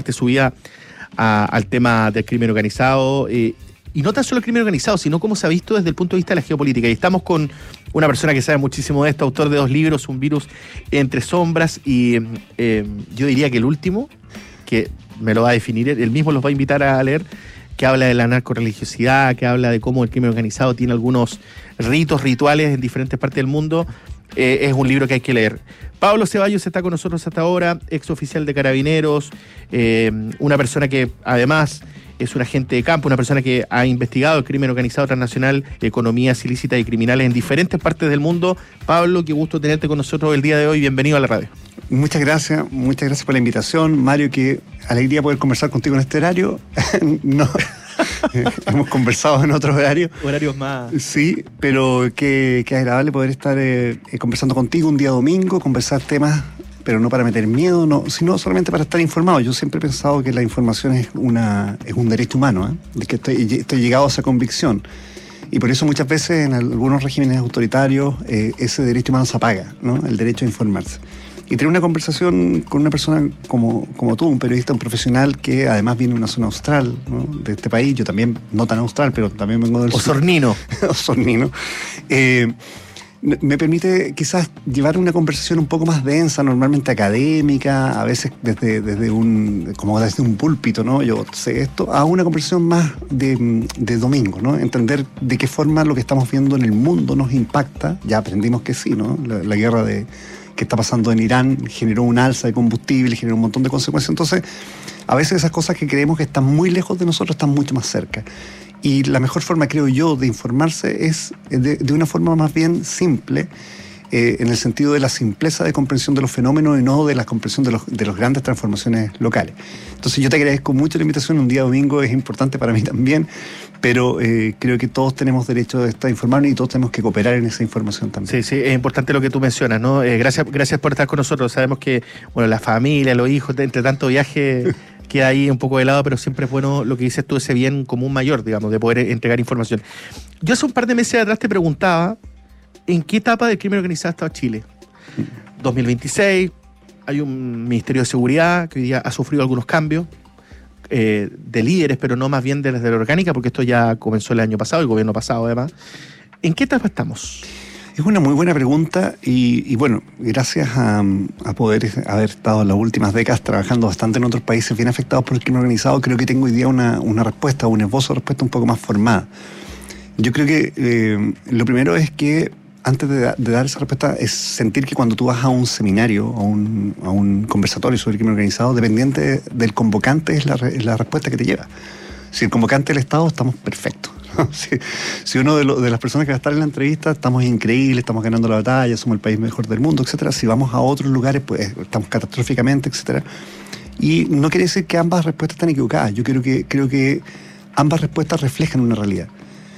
parte de su vida al tema del crimen organizado, y no tan solo el crimen organizado, sino cómo se ha visto desde el punto de vista de la geopolítica. Y estamos con una persona que sabe muchísimo de esto, autor de 2 libros, Un virus entre sombras, y yo diría que el último, que me lo va a definir, él mismo los va a invitar a leer, que habla de la narcorreligiosidad, que habla de cómo el crimen organizado tiene algunos rituales en diferentes partes del mundo. Es un libro que hay que leer. Pablo Ceballos está con nosotros hasta ahora, ex oficial de Carabineros, una persona que además es un agente de campo, una persona que ha investigado el crimen organizado transnacional, economías ilícitas y criminales en diferentes partes del mundo. Pablo, qué gusto tenerte con nosotros el día de hoy. Bienvenido a la radio. Muchas gracias por la invitación. Mario, qué alegría poder conversar contigo en este horario. No, hemos conversado en otros horarios. Horarios más. Sí, pero qué agradable poder estar conversando contigo un día domingo, conversar temas, pero no para meter miedo, no, sino solamente para estar informado. Yo siempre he pensado que la información es un derecho humano, de que estoy llegado a esa convicción. Y por eso muchas veces en algunos regímenes autoritarios ese derecho humano se apaga, ¿no? El derecho a informarse. Y tener una conversación con una persona como tú, un periodista, un profesional que además viene de una zona austral, ¿no? De este país. Yo también, no tan austral, pero también vengo del Osornino. Osornino. Me permite quizás llevar una conversación un poco más densa, normalmente académica, a veces desde un púlpito, ¿no? Yo sé esto, a una conversación más de domingo, ¿no? Entender de qué forma lo que estamos viendo en el mundo nos impacta. Ya aprendimos que sí, ¿no? La guerra que está pasando en Irán generó un alza de combustible, generó un montón de consecuencias. Entonces, a veces esas cosas que creemos que están muy lejos de nosotros están mucho más cerca. Y la mejor forma, creo yo, de informarse es de una forma más bien simple, en el sentido de la simpleza de comprensión de los fenómenos y no de la comprensión de las grandes transformaciones locales. Entonces yo te agradezco mucho la invitación. Un día domingo es importante para mí también, pero creo que todos tenemos derecho a estar informados y todos tenemos que cooperar en esa información también. Sí, es importante lo que tú mencionas, ¿no? Gracias por estar con nosotros. Sabemos que, bueno, la familia, los hijos, entre tanto viaje queda ahí un poco de lado, pero siempre es bueno lo que dices tú, ese bien común mayor, digamos, de poder entregar información. Yo hace un par de meses atrás te preguntaba ¿en qué etapa del crimen organizado estaba Chile? 2026, hay un Ministerio de Seguridad que hoy día ha sufrido algunos cambios de líderes, pero no más bien desde la orgánica, porque esto ya comenzó el año pasado, el gobierno pasado además. ¿En qué etapa estamos? Es una muy buena pregunta y bueno, gracias a poder haber estado en las últimas décadas trabajando bastante en otros países bien afectados por el crimen organizado, creo que tengo hoy día una respuesta, un esbozo de respuesta un poco más formada. Yo creo que lo primero es que antes de dar esa respuesta es sentir que cuando tú vas a un seminario, a un conversatorio sobre el crimen organizado, dependiente del convocante es la respuesta que te lleva. Si el convocante es el Estado, estamos perfectos. Si uno de las personas que va a estar en la entrevista, estamos increíbles, estamos ganando la batalla, somos el país mejor del mundo, etcétera. Si vamos a otros lugares, pues estamos catastróficamente, etcétera. Y no quiere decir que ambas respuestas están equivocadas. Yo creo que ambas respuestas reflejan una realidad.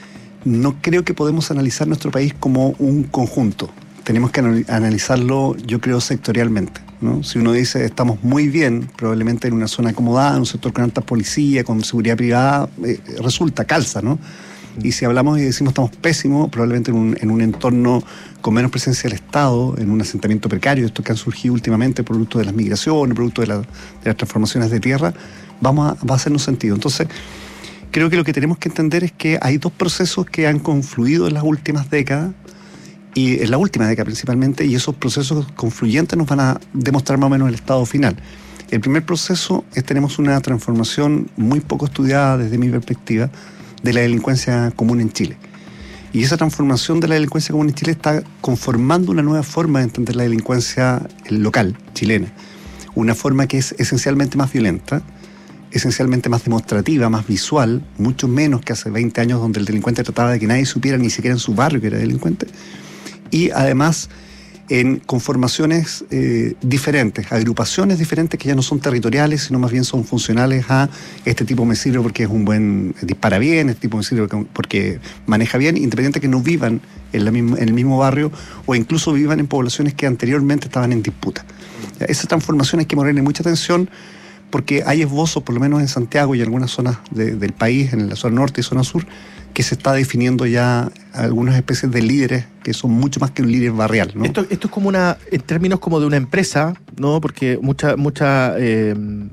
No creo que podemos analizar nuestro país como un conjunto. Tenemos que analizarlo, yo creo, sectorialmente, ¿no? Si uno dice estamos muy bien, probablemente en una zona acomodada, en un sector con alta policía, con seguridad privada, calza, ¿no? Y si hablamos y decimos estamos pésimos, probablemente en un entorno con menos presencia del Estado, en un asentamiento precario, estos que han surgido últimamente producto de las migraciones, producto de las transformaciones de tierra, va a hacernos sentido. Entonces, creo que lo que tenemos que entender es que hay dos procesos que han confluido en las últimas décadas, y en la última década principalmente, y esos procesos confluyentes nos van a demostrar más o menos el estado final. El primer proceso es tenemos una transformación muy poco estudiada desde mi perspectiva de la delincuencia común en Chile. Y esa transformación de la delincuencia común en Chile está conformando una nueva forma de entender la delincuencia local, chilena. Una forma que es esencialmente más violenta, esencialmente más demostrativa, más visual, mucho menos que hace 20 años donde el delincuente trataba de que nadie supiera ni siquiera en su barrio que era delincuente. Y además en conformaciones diferentes, agrupaciones diferentes que ya no son territoriales, sino más bien son funcionales a este tipo me sirve porque es un buen, dispara bien, este tipo me sirve porque maneja bien, independiente que no vivan en el mismo barrio o incluso vivan en poblaciones que anteriormente estaban en disputa. Esa transformación hay que ponerle mucha atención porque hay esbozos, por lo menos en Santiago y en algunas zonas del país, en la zona norte y zona sur, que se está definiendo ya algunas especies de líderes que son mucho más que un líder barrial, ¿no? Esto es como en términos como de una empresa, ¿no? Porque mucha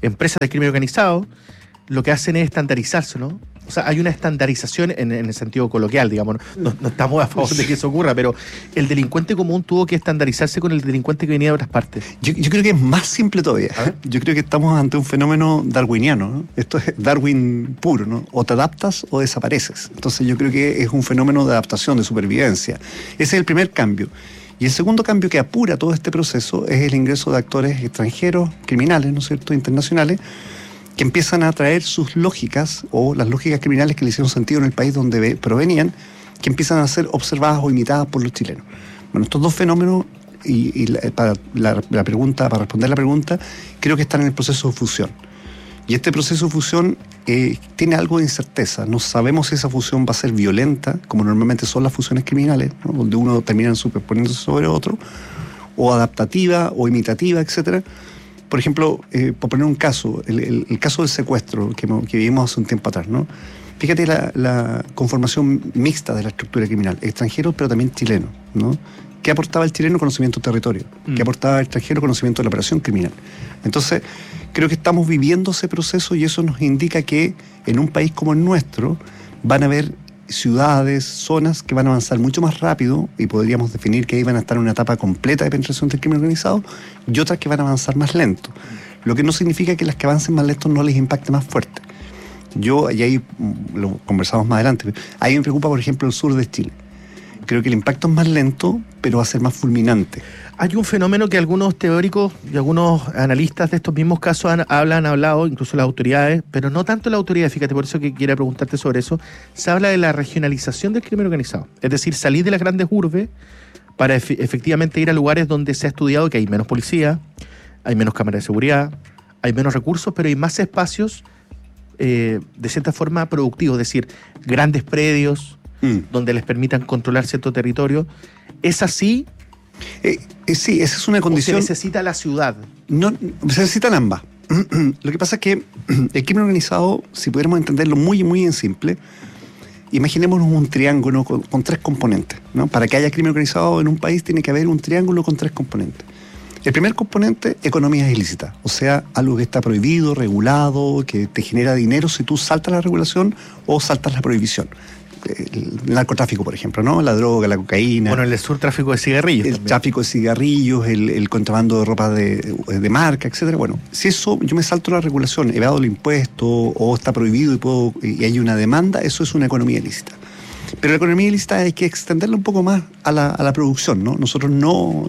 empresas de crimen organizado lo que hacen es estandarizarse, ¿no? O sea, hay una estandarización en el sentido coloquial, digamos. No estamos a favor de que eso ocurra, pero el delincuente común tuvo que estandarizarse con el delincuente que venía de otras partes. Yo creo que es más simple todavía. Yo creo que estamos ante un fenómeno darwiniano, ¿no? Esto es Darwin puro, ¿no? O te adaptas o desapareces. Entonces yo creo que es un fenómeno de adaptación, de supervivencia. Ese es el primer cambio. Y el segundo cambio que apura todo este proceso es el ingreso de actores extranjeros, criminales, ¿no es cierto?, internacionales, que empiezan a traer sus lógicas o las lógicas criminales que le hicieron sentido en el país donde provenían, que empiezan a ser observadas o imitadas por los chilenos. Bueno, estos dos fenómenos, para responder la pregunta, creo que están en el proceso de fusión. Y este proceso de fusión tiene algo de incerteza. No sabemos si esa fusión va a ser violenta, como normalmente son las fusiones criminales, ¿no?, donde uno termina superponiéndose sobre otro, o adaptativa, o imitativa, etcétera. Por ejemplo, por poner un caso, el caso del secuestro que vivimos hace un tiempo atrás, ¿no? Fíjate la conformación mixta de la estructura criminal, extranjeros pero también chilenos, ¿no? ¿Qué aportaba el chileno? Conocimiento de territorio. ¿Qué aportaba el extranjero? Conocimiento de la operación criminal. Entonces, creo que estamos viviendo ese proceso y eso nos indica que en un país como el nuestro van a haber ciudades, zonas que van a avanzar mucho más rápido y podríamos definir que ahí van a estar en una etapa completa de penetración del crimen organizado y otras que van a avanzar más lento. Lo que no significa que las que avancen más lento no les impacte más fuerte. Y ahí lo conversamos más adelante, a mí me preocupa, por ejemplo, el sur de Chile. Creo que el impacto es más lento, pero va a ser más fulminante. Hay un fenómeno que algunos teóricos y algunos analistas de estos mismos casos han hablado, incluso las autoridades, pero no tanto las autoridades, fíjate, por eso que quería preguntarte sobre eso. Se habla de la regionalización del crimen organizado, es decir, salir de las grandes urbes para efectivamente ir a lugares donde se ha estudiado que hay menos policía, hay menos cámaras de seguridad, hay menos recursos, pero hay más espacios de cierta forma productivos, es decir, grandes predios donde les permitan controlar cierto territorio. ¿Es así? Sí, esa es una condición. ¿O se necesita la ciudad? No, se necesitan ambas. Lo que pasa es que el crimen organizado, si pudiéramos entenderlo muy, muy en simple, imaginémonos un triángulo con tres componentes, ¿no? Para que haya crimen organizado en un país tiene que haber un triángulo con tres componentes. El primer componente, economía ilícita, o sea, algo que está prohibido, regulado, que te genera dinero si tú saltas la regulación o saltas la prohibición. El narcotráfico, por ejemplo, ¿no? La droga, la cocaína. Bueno, el sur tráfico de cigarrillos. El tráfico de cigarrillos, el contrabando de ropa de marca, etcétera. Bueno, si eso, yo me salto la regulación, evado el impuesto o está prohibido y hay una demanda, eso es una economía ilícita. Pero la economía ilícita hay que extenderla un poco más a la producción, ¿no? Nosotros no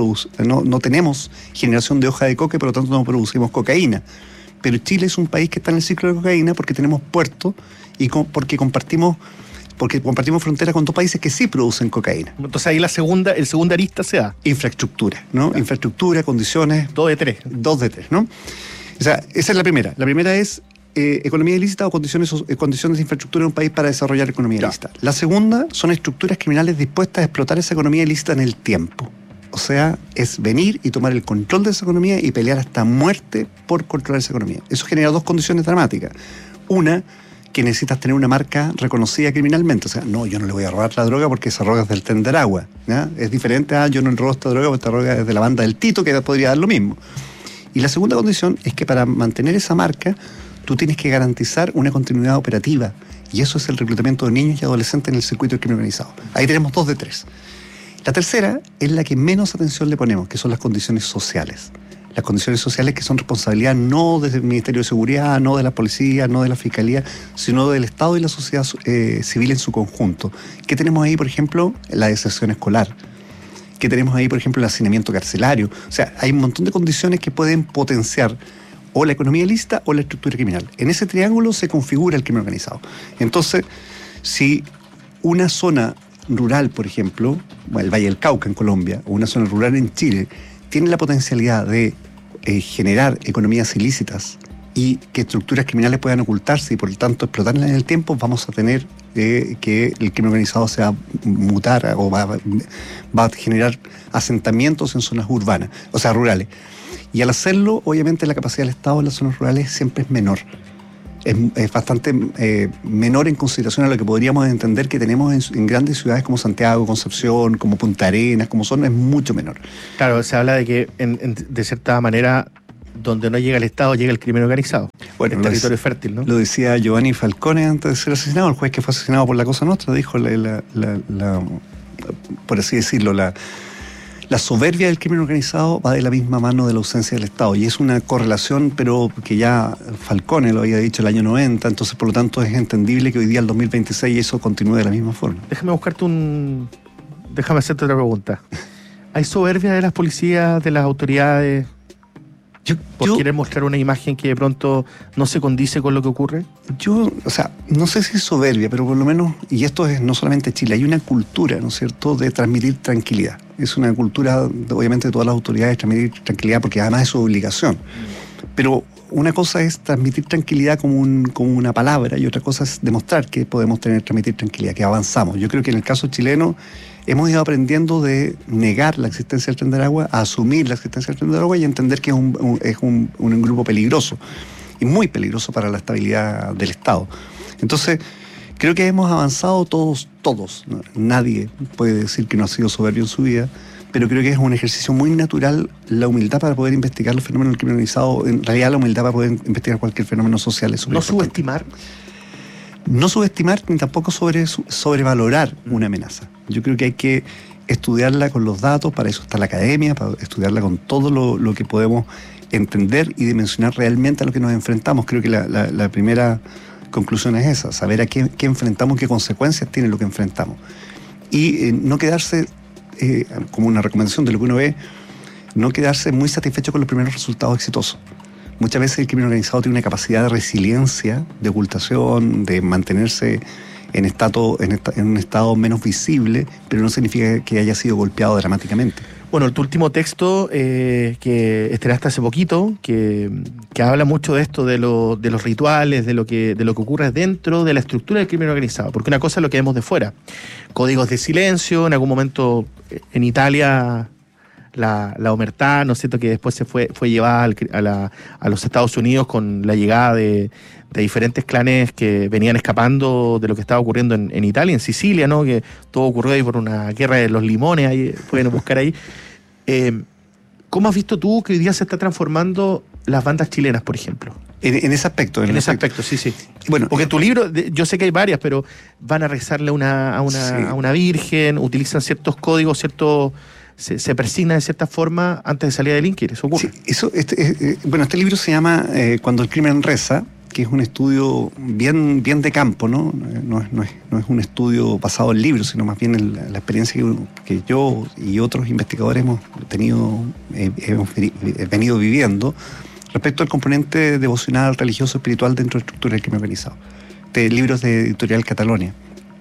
tenemos generación de hoja de coca, por lo tanto no producimos cocaína. Pero Chile es un país que está en el ciclo de cocaína porque tenemos puertos y porque compartimos frontera con dos países que sí producen cocaína. Entonces ahí el segunda arista se da. Infraestructura, ¿no? Claro. Infraestructura, condiciones. 2 de 3. 2 de 3, ¿no? O sea, esa es la primera. La primera es economía ilícita o condiciones de infraestructura en un país para desarrollar economía ilícita. La segunda son estructuras criminales dispuestas a explotar esa economía ilícita en el tiempo. O sea, es venir y tomar el control de esa economía y pelear hasta muerte por controlar esa economía. Eso genera dos condiciones dramáticas. Una, que necesitas tener una marca reconocida criminalmente. O sea, no, yo no le voy a robar la droga porque esa droga es del Tren de Aragua, ¿ya? Es diferente a yo no robo esta droga porque esta droga es de la banda del Tito, que podría dar lo mismo. Y la segunda condición es que para mantener esa marca, tú tienes que garantizar una continuidad operativa. Y eso es el reclutamiento de niños y adolescentes en el circuito del crimen organizado. Ahí tenemos 2 de 3. La tercera es la que menos atención le ponemos, que son las condiciones sociales. Las condiciones sociales que son responsabilidad no del Ministerio de Seguridad, no de la policía, no de la Fiscalía, sino del Estado y la sociedad civil en su conjunto. ¿Qué tenemos ahí, por ejemplo? La deserción escolar. ¿Qué tenemos ahí, por ejemplo? El hacinamiento carcelario. O sea, hay un montón de condiciones que pueden potenciar o la economía ilícita o la estructura criminal. En ese triángulo se configura el crimen organizado. Entonces, si una zona rural, por ejemplo, el Valle del Cauca en Colombia, o una zona rural en Chile, tiene la potencialidad de generar economías ilícitas y que estructuras criminales puedan ocultarse y por lo tanto explotarlas en el tiempo, vamos a tener que el crimen organizado se va a mutar o va a generar asentamientos en zonas urbanas, o sea, rurales. Y al hacerlo, obviamente la capacidad del Estado en las zonas rurales siempre es menor. Es bastante menor en consideración a lo que podríamos entender que tenemos en grandes ciudades como Santiago, Concepción, como Punta Arenas, como son, es mucho menor. Claro, se habla de que de cierta manera donde no llega el Estado, llega el crimen organizado. Bueno, el territorio fértil, ¿no? Lo decía Giovanni Falcone antes de ser asesinado, el juez que fue asesinado por la Cosa Nostra, dijo por así decirlo, la soberbia del crimen organizado va de la misma mano de la ausencia del Estado, y es una correlación, pero que ya Falcone lo había dicho el año 90, entonces por lo tanto es entendible que hoy día, el 2026, eso continúe de la misma forma. Déjame hacerte otra pregunta. ¿Hay soberbia de las policías, de las autoridades, por querer mostrar una imagen que de pronto no se condice con lo que ocurre? No sé si es soberbia, pero por lo menos, y esto es no solamente Chile, hay una cultura, ¿no es cierto?, de transmitir tranquilidad. Es una cultura, obviamente, de todas las autoridades, transmitir tranquilidad, porque además es su obligación. Pero una cosa es transmitir tranquilidad como una palabra, y otra cosa es demostrar que podemos transmitir tranquilidad, que avanzamos. Yo creo que en el caso chileno hemos ido aprendiendo de negar la existencia del Tren de Aragua, a asumir la existencia del Tren de Aragua y entender que es un grupo peligroso, y muy peligroso para la estabilidad del Estado. Entonces, creo que hemos avanzado todos. ¿No? Nadie puede decir que no ha sido soberbio en su vida, pero creo que es un ejercicio muy natural la humildad para poder investigar los fenómenos del crimen organizado. En realidad, la humildad para poder investigar cualquier fenómeno social es súper importante. No subestimar ni tampoco sobrevalorar una amenaza. Yo creo que hay que estudiarla con los datos, para eso está la academia, para estudiarla con todo lo que podemos entender y dimensionar realmente a lo que nos enfrentamos. Creo que la primera conclusión es esa, saber a qué enfrentamos, qué consecuencias tiene lo que enfrentamos. Y no quedarse, como una recomendación de lo que uno ve, no quedarse muy satisfecho con los primeros resultados exitosos. Muchas veces el crimen organizado tiene una capacidad de resiliencia, de ocultación, de mantenerse en un estado menos visible, pero no significa que haya sido golpeado dramáticamente. Bueno, tu último texto que estrenaste hace poquito, que habla mucho de esto, de los rituales, de lo que ocurre dentro de la estructura del crimen organizado, porque una cosa es lo que vemos de fuera, códigos de silencio, en algún momento en Italia la omertá, ¿no es cierto?, que después se fue llevada a los Estados Unidos con la llegada de diferentes clanes que venían escapando de lo que estaba ocurriendo en Italia, en Sicilia, ¿no?, que todo ocurrió ahí por una guerra de los limones, ahí pueden buscar ahí. ¿Cómo has visto tú que hoy día se está transformando las bandas chilenas, por ejemplo? En ese aspecto. En ese aspecto, sí. Bueno, porque en tu libro, yo sé que hay varias, pero van a rezarle a una virgen, utilizan ciertos códigos, se persignan de cierta forma antes de salir a delinquir. ¿Eso ocurre? Sí, este libro se llama Cuando el crimen reza, que es un estudio bien de campo, ¿no? No es un estudio basado en libros, sino más bien la experiencia que yo y otros investigadores hemos venido viviendo respecto al componente devocional, religioso, espiritual dentro de la estructura del crimen organizado. Este libro es de Editorial Catalonia.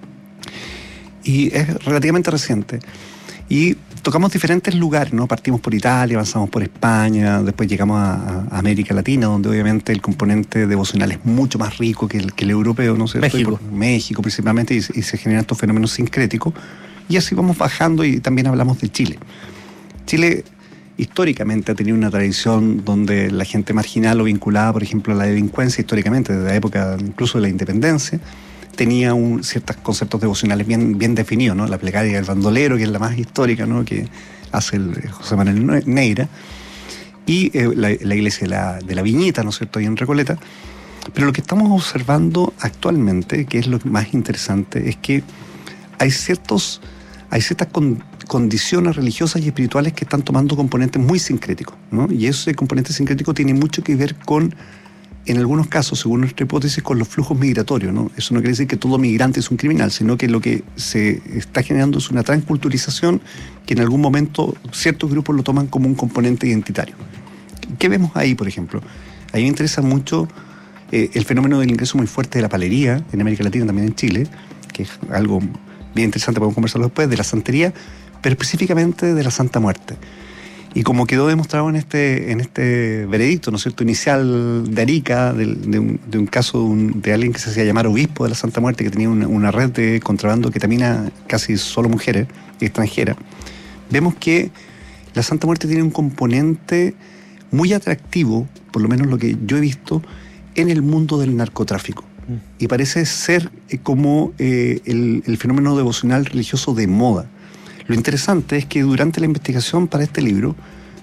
Y es relativamente reciente. Y tocamos diferentes lugares, ¿no? Partimos por Italia, avanzamos por España, después llegamos a América Latina, donde obviamente el componente devocional es mucho más rico que el europeo, ¿no? México principalmente, y se generan estos fenómenos sincréticos. Y así vamos bajando, y también hablamos de Chile. Chile históricamente ha tenido una tradición donde la gente marginal o vinculada, por ejemplo, a la delincuencia, históricamente, desde la época incluso de la independencia, tenía ciertos conceptos devocionales bien definidos, ¿no? La plegaria del bandolero, que es la más histórica, ¿no?, que hace el José Manuel Neira, y la iglesia de la Viñita, ¿no es cierto?, ahí en Recoleta. Pero lo que estamos observando actualmente, que es lo más interesante, es que hay ciertas condiciones religiosas y espirituales que están tomando componentes muy sincréticos, ¿no? Y ese componente sincrético tiene mucho que ver con, en algunos casos, según nuestra hipótesis, con los flujos migratorios, ¿no? Eso no quiere decir que todo migrante es un criminal, sino que lo que se está generando es una transculturización que en algún momento ciertos grupos lo toman como un componente identitario. ¿Qué vemos ahí, por ejemplo? A mí me interesa mucho el fenómeno del ingreso muy fuerte de la palería en América Latina, también en Chile, que es algo bien interesante, podemos conversarlo después, de la santería, pero específicamente de la Santa Muerte. Y como quedó demostrado en este veredicto, ¿no es cierto?, inicial de Arica, de un caso de alguien que se hacía llamar obispo de la Santa Muerte, que tenía una red de contrabando que ketamina casi solo mujeres y extranjeras, vemos que la Santa Muerte tiene un componente muy atractivo, por lo menos lo que yo he visto, en el mundo del narcotráfico. Y parece ser como el fenómeno devocional religioso de moda. Lo interesante es que durante la investigación para este libro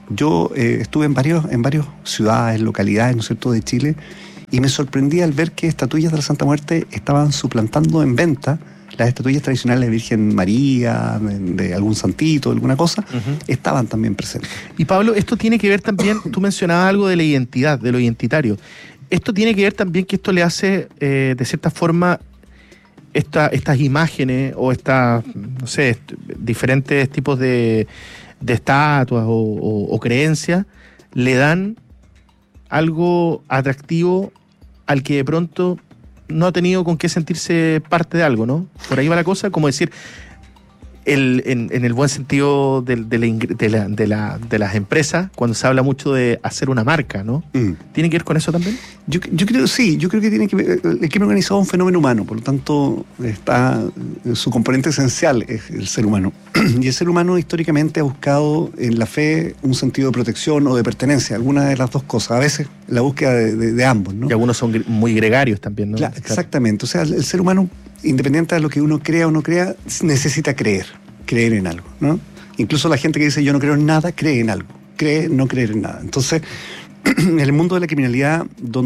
Yo estuve en varias ciudades, localidades, ¿no es cierto?, de Chile, y me sorprendí al ver que estatuillas de la Santa Muerte estaban suplantando en venta las estatuillas tradicionales de Virgen María, de algún santito, alguna cosa, estaban también presentes. Y Pablo, esto tiene que ver también, tú mencionabas algo de la identidad, de lo identitario. Esto tiene que ver también que esto le hace, de cierta forma, estas imágenes o estas, no sé, diferentes tipos de estatuas o creencias, le dan algo atractivo al que de pronto no ha tenido con qué sentirse parte de algo, ¿no? Por ahí va la cosa, como decir, en el buen sentido de las empresas, cuando se habla mucho de hacer una marca, ¿no? ¿Tiene que ver con eso también? Yo creo que tiene que ver. El crimen organizado es un fenómeno humano, por lo tanto, su componente esencial es el ser humano. Y el ser humano históricamente ha buscado en la fe un sentido de protección o de pertenencia, alguna de las dos cosas, a veces la búsqueda de ambos, ¿no? Y algunos son muy gregarios también, ¿no? Claro, exactamente, o sea, el ser humano, independiente de lo que uno crea o no crea, necesita creer en algo, ¿no? Incluso la gente que dice yo no creo en nada, cree en algo, cree no creer en nada. Entonces, en el mundo de la criminalidad,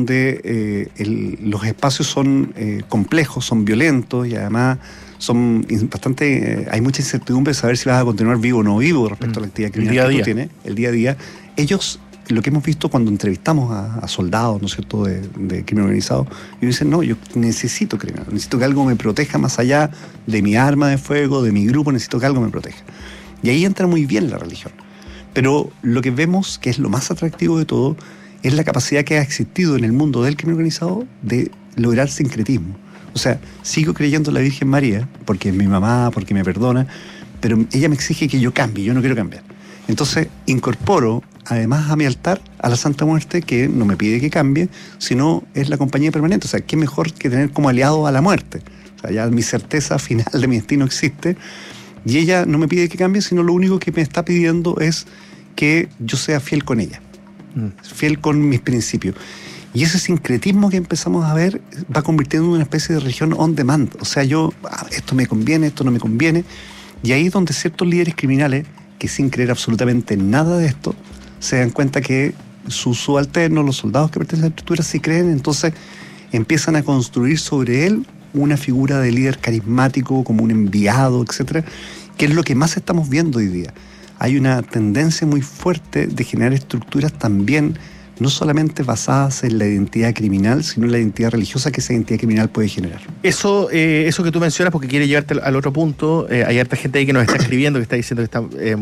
donde los espacios son complejos, son violentos y además son bastante, hay mucha incertidumbre de saber si vas a continuar vivo o no vivo respecto a la actividad criminal que tú tienes, el día a día. Ellos, lo que hemos visto cuando entrevistamos a soldados, ¿no es cierto?, de crimen organizado, ellos dicen, no, yo necesito creer, necesito que algo me proteja más allá de mi arma de fuego, de mi grupo, necesito que algo me proteja. Y ahí entra muy bien la religión. Pero lo que vemos, que es lo más atractivo de todo, es la capacidad que ha existido en el mundo del crimen organizado de lograr sincretismo. O sea, sigo creyendo en la Virgen María, porque es mi mamá, porque me perdona, pero ella me exige que yo cambie, yo no quiero cambiar. Entonces incorporo, además a mi altar, a la Santa Muerte, que no me pide que cambie, sino es la compañía permanente. O sea, qué mejor que tener como aliado a la muerte. O sea, ya mi certeza final de mi destino existe, y ella no me pide que cambie, sino lo único que me está pidiendo es que yo sea fiel con ella, fiel con mis principios. Y ese sincretismo que empezamos a ver va convirtiendo en una especie de religión on demand. O sea, esto me conviene, esto no me conviene. Y ahí es donde ciertos líderes criminales, que sin creer absolutamente nada de esto, se dan cuenta que sus subalternos, los soldados que pertenecen a la estructura, sí creen, entonces empiezan a construir sobre él una figura de líder carismático, como un enviado, etcétera, que es lo que más estamos viendo hoy día. Hay una tendencia muy fuerte de generar estructuras también, no solamente basadas en la identidad criminal, sino en la identidad religiosa que esa identidad criminal puede generar. Eso que tú mencionas, porque quiere llevarte al otro punto, hay harta gente ahí que nos está escribiendo, que está diciendo que está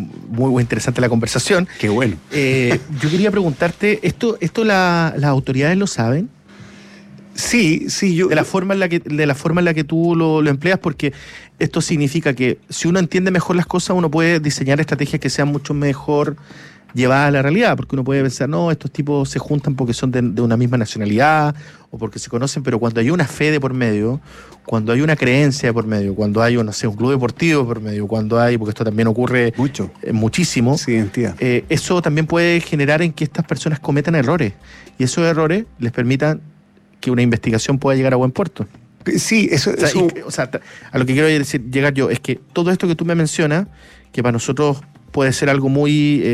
muy interesante la conversación. Qué bueno. Yo quería preguntarte, ¿esto las autoridades lo saben? Sí, yo... De la forma en la que tú lo empleas, porque esto significa que si uno entiende mejor las cosas, uno puede diseñar estrategias que sean mucho mejor llevadas a la realidad, porque uno puede pensar, no, estos tipos se juntan porque son de una misma nacionalidad o porque se conocen, pero cuando hay una fe de por medio, cuando hay una creencia de por medio, cuando hay, no sé, un club deportivo por medio, cuando hay, porque esto también ocurre muchísimo, sí, eso también puede generar en que estas personas cometan errores, y esos errores les permitan que una investigación pueda llegar a buen puerto. Sí, eso... a lo que quiero llegar yo es que todo esto que tú me mencionas, que para nosotros puede ser algo muy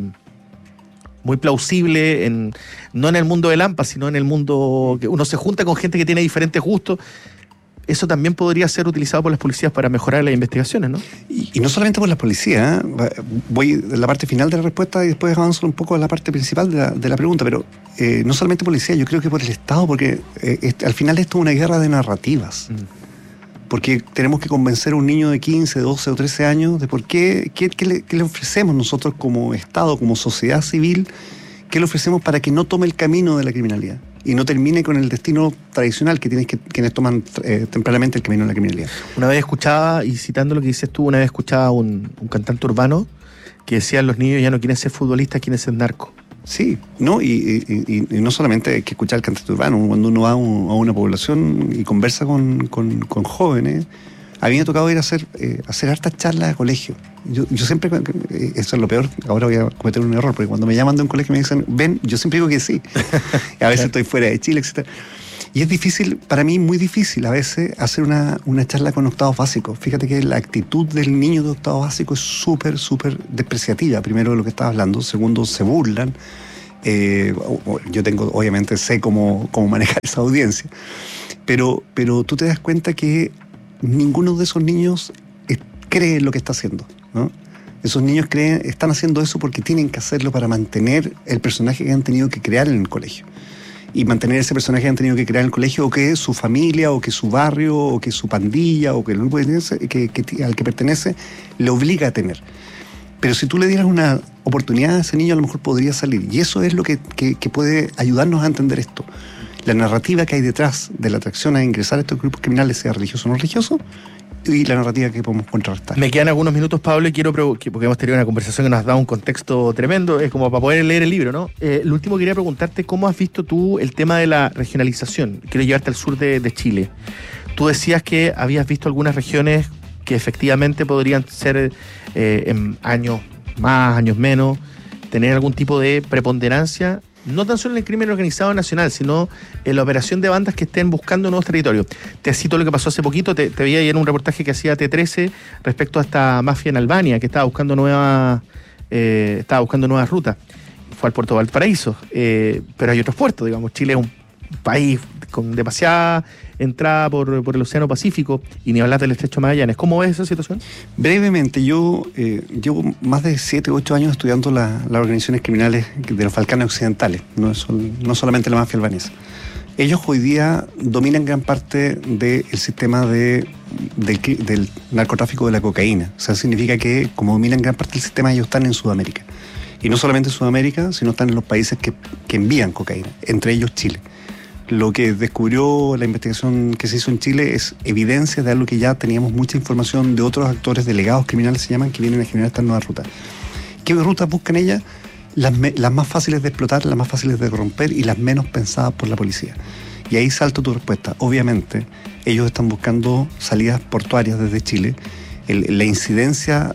plausible, no en el mundo del AMPA, sino en el mundo que uno se junta con gente que tiene diferentes gustos. Eso también podría ser utilizado por las policías para mejorar las investigaciones, ¿no? Y no solamente por las policías, voy a la parte final de la respuesta y después avanzo un poco a la parte principal de la pregunta, pero no solamente policía, yo creo que por el Estado, porque al final esto es una guerra de narrativas. Porque tenemos que convencer a un niño de 15, 12 o 13 años de por qué le ofrecemos nosotros como Estado, como sociedad civil, qué le ofrecemos para que no tome el camino de la criminalidad y no termine con el destino tradicional que quienes toman tempranamente el camino de la criminalidad. Una vez escuchaba, y citando lo que dices tú, una vez escuchaba a un cantante urbano que decía, los niños ya no quieren ser futbolistas, quieren ser narcos. Sí, ¿no? Y no solamente hay que escuchar el cantante urbano, cuando uno va a una población y conversa con jóvenes. A mí me ha tocado ir a hacer hartas charlas de colegio. Yo siempre, eso es lo peor, ahora voy a cometer un error, porque cuando me llaman de un colegio y me dicen, ven, yo siempre digo que sí. A veces estoy fuera de Chile, etc. Y es difícil, para mí muy difícil a veces, hacer una charla con octavos básicos. Fíjate que la actitud del niño de octavo básico es súper, súper despreciativa. Primero, de lo que estabas hablando. Segundo, se burlan. Yo obviamente sé cómo manejar esa audiencia. Pero tú te das cuenta que ninguno de esos niños cree en lo que está haciendo, ¿no? Esos niños están haciendo eso porque tienen que hacerlo para mantener el personaje que han tenido que crear en el colegio. Y mantener ese personaje que han tenido que crear en el colegio, o que su familia, o que su barrio, o que su pandilla, o que el grupo al que pertenece, le obliga a tener. Pero si tú le dieras una oportunidad a ese niño, a lo mejor podría salir. Y eso es lo que puede ayudarnos a entender esto. La narrativa que hay detrás de la atracción a ingresar a estos grupos criminales, sea religioso o no religioso, y la narrativa que podemos contrarrestar. Me quedan algunos minutos, Pablo, y quiero, porque hemos tenido una conversación que nos ha dado un contexto tremendo, es como para poder leer el libro, ¿no? Lo último quería preguntarte, ¿cómo has visto tú el tema de la regionalización? Quiero llevarte al sur de Chile. Tú decías que habías visto algunas regiones que efectivamente podrían ser en años más, años menos, tener algún tipo de preponderancia, no tan solo en el crimen organizado nacional, sino en la operación de bandas que estén buscando nuevos territorios. Te cito lo que pasó hace poquito, te veía ayer en un reportaje que hacía T13 respecto a esta mafia en Albania, que estaba buscando nuevas rutas. Fue al puerto de Valparaíso, pero hay otros puertos, digamos. Chile es un país con demasiada entrada por el Océano Pacífico, y ni hablar del Estrecho de Magallanes. ¿Cómo ves esa situación? Brevemente, yo llevo más de 7 u 8 años estudiando las organizaciones criminales de los Balcanes Occidentales, no solamente la mafia albanesa. Ellos hoy día dominan gran parte del sistema del narcotráfico de la cocaína. O sea, significa que como dominan gran parte del sistema, ellos están en Sudamérica. Y no solamente en Sudamérica, sino están en los países que envían cocaína, entre ellos Chile. Lo que descubrió la investigación que se hizo en Chile es evidencia de algo que ya teníamos mucha información de otros actores, delegados criminales se llaman, que vienen a generar estas nuevas rutas. ¿Qué rutas buscan ellas? Las más fáciles de explotar, las más fáciles de corromper y las menos pensadas por la policía. Y ahí salto tu respuesta. Obviamente, ellos están buscando salidas portuarias desde Chile. La incidencia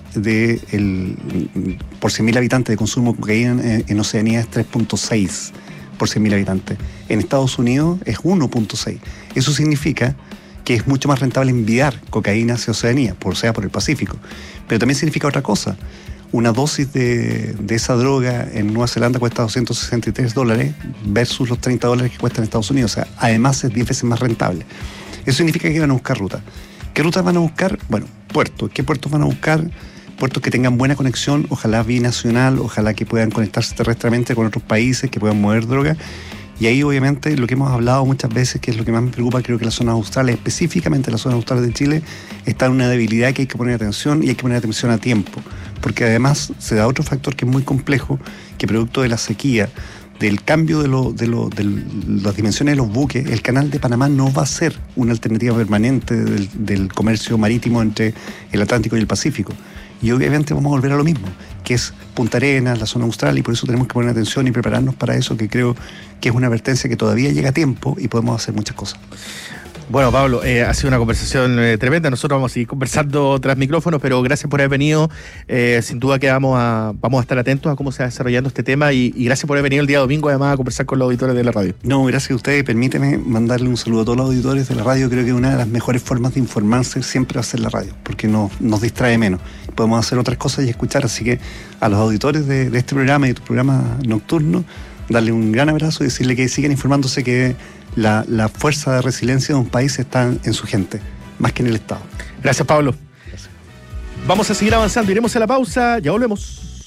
por 100.000 habitantes de consumo de cocaína en Oceanía es 3.6 por 100.000 habitantes. En Estados Unidos es 1.6. Eso significa que es mucho más rentable enviar cocaína hacia Oceanía, por el Pacífico. Pero también significa otra cosa. Una dosis de esa droga en Nueva Zelanda cuesta $263 versus los $30 que cuesta en Estados Unidos. O sea, además es 10 veces más rentable. Eso significa que van a buscar rutas. ¿Qué rutas van a buscar? Bueno, puertos. ¿Qué puertos van a buscar? Puertos que tengan buena conexión, ojalá binacional, ojalá que puedan conectarse terrestres con otros países, que puedan mover droga. Y ahí obviamente lo que hemos hablado muchas veces, que es lo que más me preocupa, creo que las zonas australes, específicamente las zonas australes de Chile, está en una debilidad que hay que poner atención, y hay que poner atención a tiempo. Porque además se da otro factor que es muy complejo, que producto de la sequía, del cambio de las dimensiones de los buques, el canal de Panamá no va a ser una alternativa permanente del comercio marítimo entre el Atlántico y el Pacífico. Y obviamente vamos a volver a lo mismo, que es Punta Arenas, la zona austral, y por eso tenemos que poner atención y prepararnos para eso, que creo que es una advertencia que todavía llega a tiempo y podemos hacer muchas cosas. Bueno, Pablo, ha sido una conversación tremenda. Nosotros vamos a seguir conversando tras micrófonos, pero gracias por haber venido. Sin duda que vamos a estar atentos a cómo se va desarrollando este tema, y gracias por haber venido el día domingo además a conversar con los auditores de la radio. No, gracias a ustedes. Permíteme mandarle un saludo a todos los auditores de la radio. Creo que una de las mejores formas de informarse siempre va a ser la radio, porque nos distrae menos. Podemos hacer otras cosas y escuchar, así que a los auditores de este programa y de tu programa nocturno, darle un gran abrazo y decirle que sigan informándose, que la fuerza de resiliencia de un país está en su gente, más que en el Estado. Gracias, Pablo. Gracias. Vamos a seguir avanzando, iremos a la pausa, ya volvemos.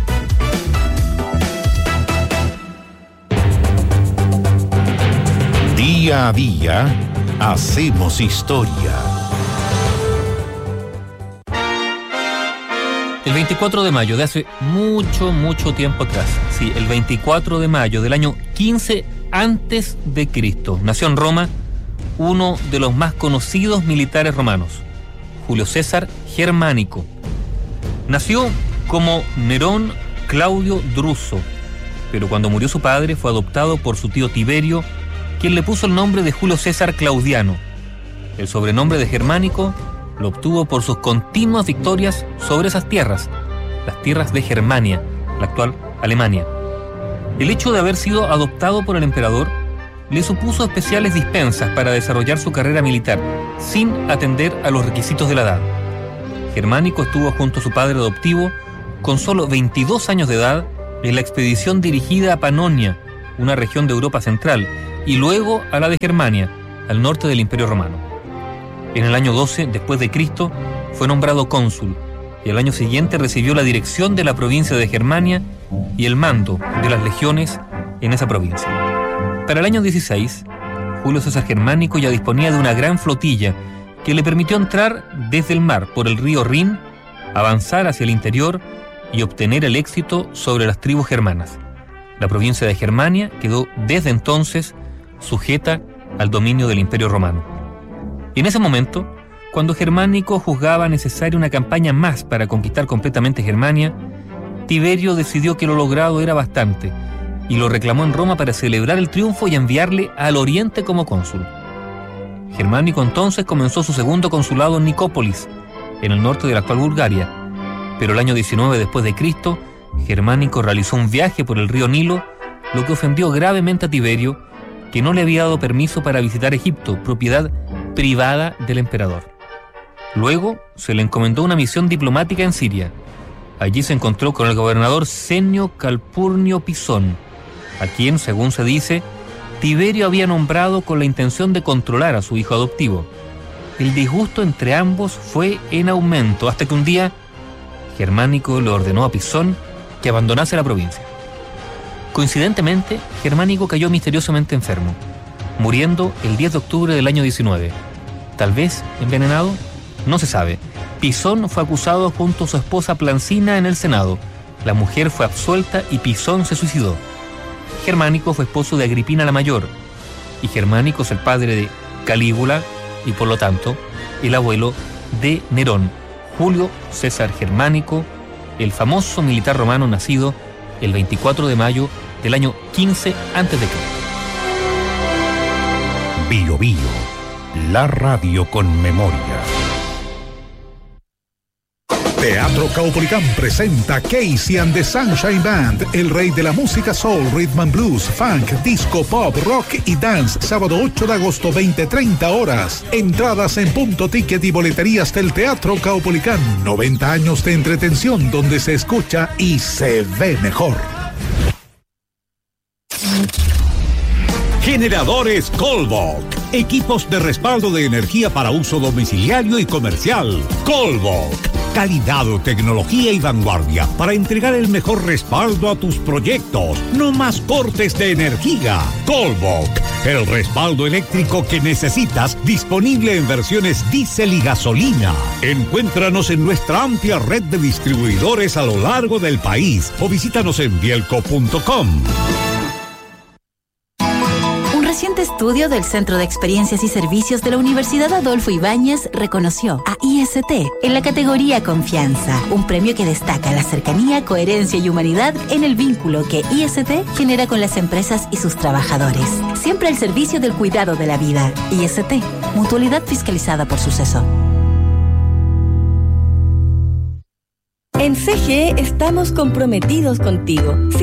Día a día hacemos historia. El 24 de mayo de hace mucho tiempo atrás, sí, el 24 de mayo del año 15 antes de Cristo, nació en Roma uno de los más conocidos militares romanos, Julio César Germánico. Nació como Nerón Claudio Druso, pero cuando murió su padre fue adoptado por su tío Tiberio, quien le puso el nombre de Julio César Claudiano. El sobrenombre de Germánico lo obtuvo por sus continuas victorias sobre esas tierras, las tierras de Germania, la actual Alemania. El hecho de haber sido adoptado por el emperador le supuso especiales dispensas para desarrollar su carrera militar, sin atender a los requisitos de la edad. Germánico estuvo junto a su padre adoptivo, con solo 22 años de edad, en la expedición dirigida a Panonia, una región de Europa Central, y luego a la de Germania, al norte del Imperio Romano. En el año 12 después de Cristo fue nombrado cónsul, y al año siguiente recibió la dirección de la provincia de Germania y el mando de las legiones en esa provincia. Para el año 16, Julio César Germánico ya disponía de una gran flotilla que le permitió entrar desde el mar por el río Rin, avanzar hacia el interior y obtener el éxito sobre las tribus germanas. La provincia de Germania quedó desde entonces sujeta al dominio del Imperio Romano. En ese momento, cuando Germánico juzgaba necesaria una campaña más para conquistar completamente Germania, Tiberio decidió que lo logrado era bastante y lo reclamó en Roma para celebrar el triunfo y enviarle al oriente como cónsul. Germánico entonces comenzó su segundo consulado en Nicópolis, en el norte de la actual Bulgaria, pero el año 19 después de Cristo, Germánico realizó un viaje por el río Nilo, lo que ofendió gravemente a Tiberio, que no le había dado permiso para visitar Egipto, propiedad privada del emperador. Luego se le encomendó una misión diplomática en Siria. Allí se encontró con el gobernador Senio Calpurnio Pisón, a quien, según se dice, Tiberio había nombrado con la intención de controlar a su hijo adoptivo. El disgusto entre ambos fue en aumento, hasta que un día Germánico le ordenó a Pisón que abandonase la provincia. Coincidentemente, Germánico cayó misteriosamente enfermo, muriendo el 10 de octubre del año 19. Tal vez envenenado, no se sabe. Pisón fue acusado junto a su esposa Plancina en el Senado. La mujer fue absuelta y Pisón se suicidó. Germánico fue esposo de Agripina la Mayor, y Germánico es el padre de Calígula y por lo tanto el abuelo de Nerón, Julio César Germánico, el famoso militar romano nacido el 24 de mayo del año 15 a.C. Bio Bio, la radio con memoria. Teatro Caupolicán presenta Casey and the Sunshine Band, el rey de la música soul, rhythm and blues, funk, disco, pop, rock y dance, sábado 8 de agosto, 20:30 horas. Entradas en Punto Ticket y boleterías del Teatro Caupolicán. 90 años de entretención donde se escucha y se ve mejor. Generadores Colbok. Equipos de respaldo de energía para uso domiciliario y comercial. Colbok. Calidad, tecnología y vanguardia para entregar el mejor respaldo a tus proyectos. No más cortes de energía. Colbok. El respaldo eléctrico que necesitas, disponible en versiones diésel y gasolina. Encuéntranos en nuestra amplia red de distribuidores a lo largo del país o visítanos en bielco.com. Un reciente estudio del Centro de Experiencias y Servicios de la Universidad Adolfo Ibáñez reconoció a IST en la categoría Confianza, un premio que destaca la cercanía, coherencia y humanidad en el vínculo que IST genera con las empresas y sus trabajadores. Siempre al servicio del cuidado de la vida. IST, mutualidad fiscalizada por Suceso. En CGE estamos comprometidos contigo.